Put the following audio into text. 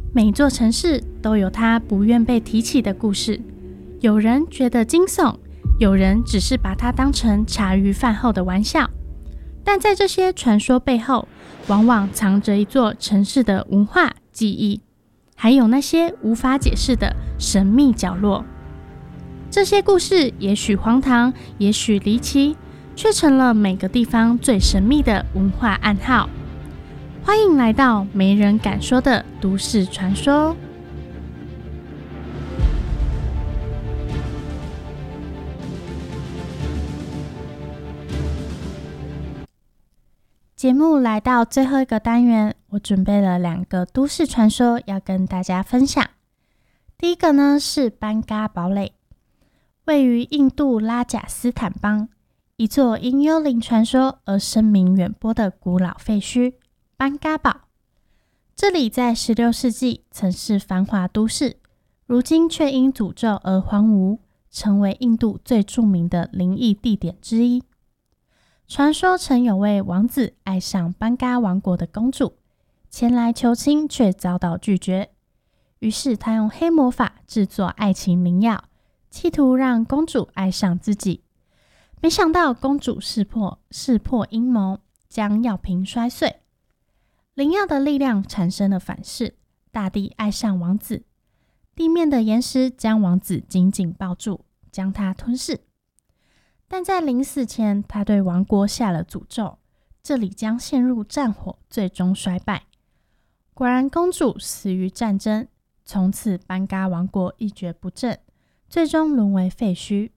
每座城市都有它不愿被提起的故事，有人觉得惊悚，有人只是把它当成茶余饭后的玩笑。但在这些传说背后，往往藏着一座城市的文化记忆，还有那些无法解释的神秘角落。这些故事也许荒唐，也许离奇，却成了每个地方最神秘的文化暗号。欢迎来到没人敢说的都市传说。节目来到最后一个单元，我准备了2个都市传说要跟大家分享。第一个呢是班嘎堡垒，位于印度拉贾斯坦邦，一座因幽灵传说而声名远播的古老废墟班嘎堡。这里在16世纪曾是繁华都市，如今却因诅咒而荒芜，成为印度最著名的灵异地点之一。传说曾有位王子爱上班嘎王国的公主，前来求亲却遭到拒绝，于是他用黑魔法制作爱情灵药，企图让公主爱上自己。没想到公主识破阴谋，将药瓶摔碎，灵药的力量产生了反噬，大地爱上王子，地面的岩石将王子紧紧抱住，将他吞噬。但在临死前，他对王国下了诅咒，这里将陷入战火，最终衰败。果然公主死于战争，从此班嘎王国一蹶不振，最终沦为废墟。